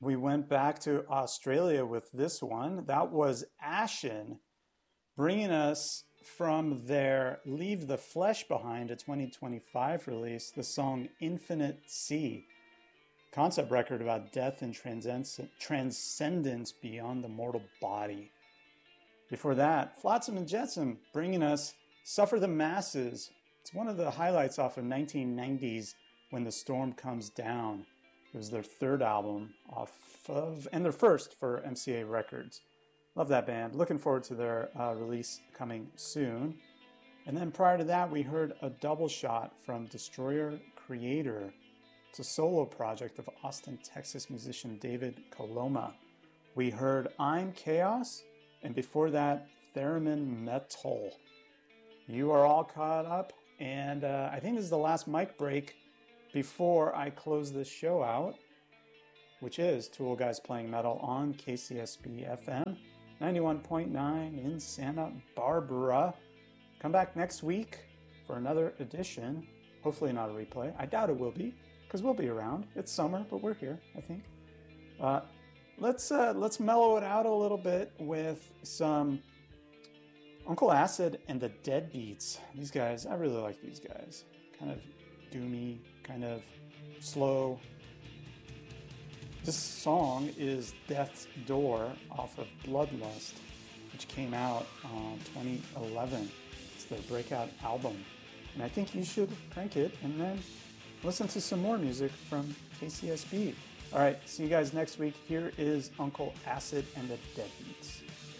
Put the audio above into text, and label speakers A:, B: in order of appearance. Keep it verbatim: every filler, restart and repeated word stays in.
A: We went back to Australia with this one. That was Ashen, bringing us from their Leave the Flesh Behind, a twenty twenty-five release, the song Infinite Sea, concept record about death and transcendence beyond the mortal body. Before that, Flotsam and Jetsam bringing us Suffer the Masses. It's one of the highlights off of nineteen nineties When the Storm Comes Down. It was their third album off of, and their first for M C A Records. Love that band. Looking forward to their uh, release coming soon. And then prior to that, we heard a double shot from Destroyer Creator. It's a solo project of Austin, Texas musician David Coloma. We heard I'm Chaos, and before that, Theremin Metal. You are all caught up, and uh, I think this is the last mic break before I close this show out, which is Tool Guys Playing Metal on K C S B F M ninety-one point nine in Santa Barbara. Come back next week for another edition. Hopefully not a replay. I doubt it will be, because we'll be around. It's summer, but we're here, I think. Uh, let's uh, let's mellow it out a little bit with some Uncle Acid and the Deadbeats. These guys, I really like these guys. Kind of doomy, kind of slow. This song is Death's Door off of Bloodlust, which came out in twenty eleven. It's their breakout album. And I think you should crank it and then listen to some more music from K C S B. All right, see you guys next week. Here is Uncle Acid and the Deadbeats.